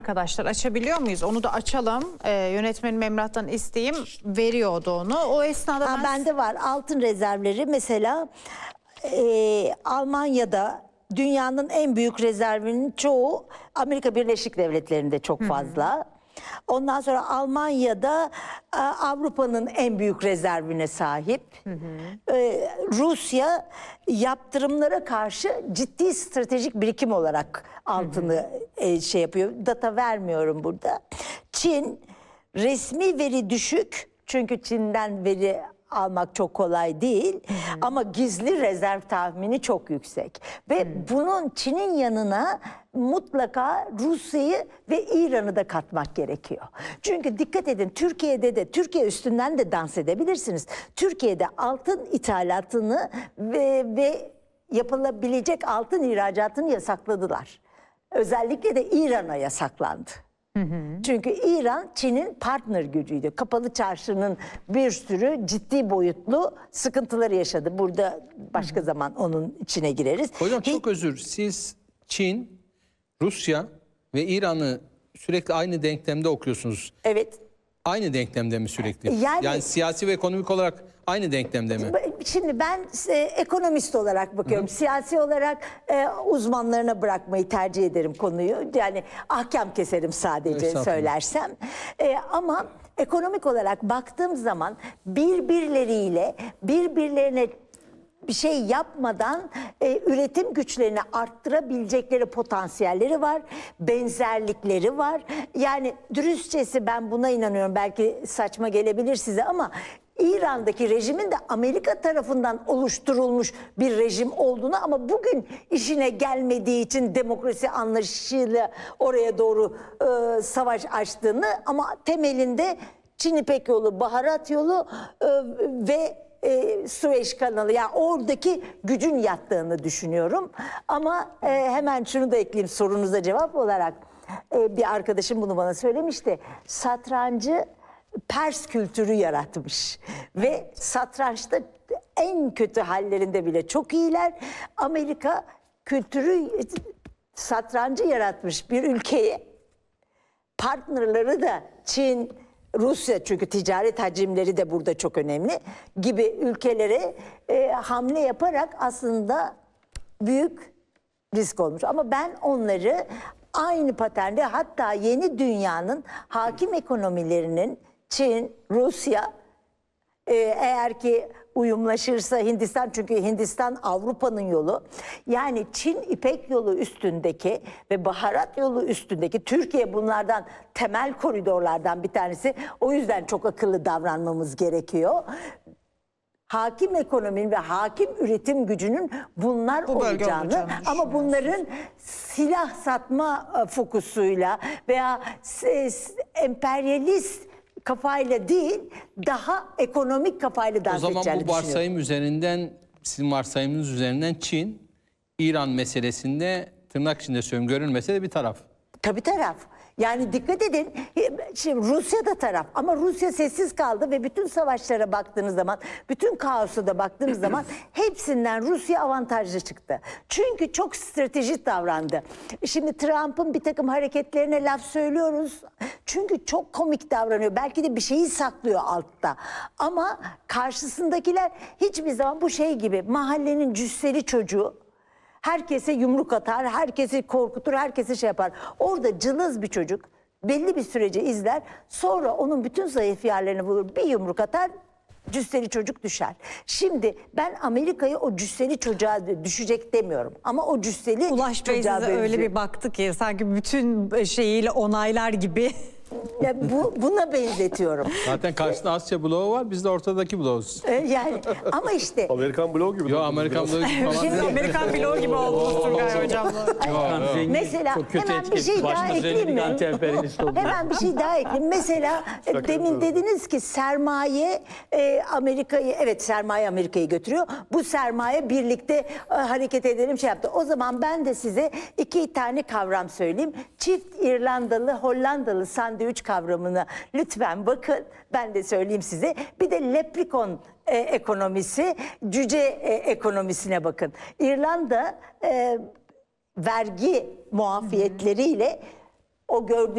Arkadaşlar açabiliyor muyuz? Onu da açalım. Yönetmenim Emrah'tan isteyeyim. Veriyordu onu. O esnada bende var altın rezervleri. Mesela Almanya'da dünyanın en büyük rezervinin çoğu Amerika Birleşik Devletleri'nde çok fazla. Ondan sonra Almanya'da Avrupa'nın en büyük rezervine sahip. Rusya yaptırımlara karşı ciddi stratejik birikim olarak altını şey yapıyor. Data vermiyorum burada. Çin resmi veri düşük. Çünkü Çin'den veri almak çok kolay değil. Ama gizli rezerv tahmini çok yüksek. Ve bunun Çin'in yanına mutlaka Rusya'yı ve İran'ı da katmak gerekiyor. Çünkü dikkat edin, Türkiye'de de, Türkiye üstünden de dans edebilirsiniz. Türkiye'de altın ithalatını ve yapılabilecek altın ihracatını yasakladılar. Özellikle de İran'a yasaklandı. Çünkü İran Çin'in partner gücüydü. Kapalı çarşının bir sürü ciddi boyutlu sıkıntıları yaşadı. Burada başka zaman onun içine gireriz. Hocam çok özür. Siz Çin, Rusya ve İran'ı sürekli aynı denklemde okuyorsunuz. Evet. Aynı denklemde mi sürekli? Yani siyasi ve ekonomik olarak aynı denklemde mi? Şimdi ben ekonomist olarak bakıyorum. Siyasi olarak uzmanlarına bırakmayı tercih ederim konuyu. Yani ahkam keserim sadece söylersem. Ama ekonomik olarak baktığım zaman birbirlerine bir şey yapmadan üretim güçlerini arttırabilecekleri potansiyelleri var, benzerlikleri var. Yani dürüstçesi ben buna inanıyorum. Belki saçma gelebilir size ama İran'daki rejimin de Amerika tarafından oluşturulmuş bir rejim olduğunu ama bugün işine gelmediği için demokrasi anlayışıyla oraya doğru savaş açtığını ama temelinde Çin İpek Yolu, baharat yolu ve Süveyş kanalı, yani oradaki gücün yattığını düşünüyorum. Ama hemen şunu da ekleyeyim sorunuza cevap olarak. Bir arkadaşım bunu bana söylemişti. Satrancı Pers kültürü yaratmış ve satrançta en kötü hallerinde bile çok iyiler. Amerika kültürü, satrancı yaratmış bir ülkeye partnerleri da Çin, Rusya, çünkü ticaret hacimleri de burada çok önemli gibi ülkelere hamle yaparak aslında büyük risk olmuş. Ama ben onları aynı paternde, hatta yeni dünyanın hakim ekonomilerinin Çin, Rusya, eğer ki uyumlaşırsa Hindistan, çünkü Hindistan Avrupa'nın yolu. Yani Çin İpek yolu üstündeki ve baharat yolu üstündeki, Türkiye bunlardan temel koridorlardan bir tanesi. O yüzden çok akıllı davranmamız gerekiyor. Hakim ekonominin ve hakim üretim gücünün bunlar olacağını ama bunların silah satma fokusuyla veya emperyalist kafayla değil, daha ekonomik kafayla dans edeceğini düşünüyorum. O zaman bu varsayım üzerinden, sizin varsayımınız üzerinden Çin, İran meselesinde tırnak içinde söylüyorum görünmese de bir taraf. Tabii taraf. Yani dikkat edin, şimdi Rusya da taraf ama Rusya sessiz kaldı ve bütün savaşlara baktığınız zaman, bütün kaosa da baktığınız zaman hepsinden Rusya avantajlı çıktı. Çünkü çok stratejik davrandı. Şimdi Trump'ın bir takım hareketlerine laf söylüyoruz. Çünkü çok komik davranıyor. Belki de bir şeyi saklıyor altta. Ama karşısındakiler hiçbir zaman bu şey gibi, mahallenin cüsseli çocuğu. Herkese yumruk atar, herkesi korkutur, herkesi şey yapar. Orada cılız bir çocuk belli bir süreci izler. Sonra onun bütün zayıf yerlerini bulur. Bir yumruk atar, cüsseli çocuk düşer. Şimdi ben Amerika'yı o cüsseli çocuğa düşecek demiyorum. Ama o cüsseli Ulaş Bey çocuğa size öyle bir baktı ki sanki bütün şeyiyle onaylar gibi. Ya buna benzetiyorum. Zaten karşısında Asya bloğu var, biz de ortadaki bloğuz. Yani ama işte Amerikan bloğu gibi. Yok, Amerikan bloğu gibi falan. Şimdi Amerikan bloğu gibi oldu Turgay Hocam'la. mesela hemen bir şey daha ekleyeyim mi? Hemen bir şey daha ekleyeyim. Mesela demin dediniz ki sermaye Amerika'yı, evet sermaye Amerika'yı götürüyor. Bu sermaye birlikte hareket edelim şey yaptı. O zaman ben de size iki tane kavram söyleyeyim. Çift İrlandalı, Hollandalı sandviç kavramına lütfen bakın. Ben de söyleyeyim size. Bir de leprechaun ekonomisi, cüce ekonomisine bakın. İrlanda vergi muafiyetleriyle o gördüğünüz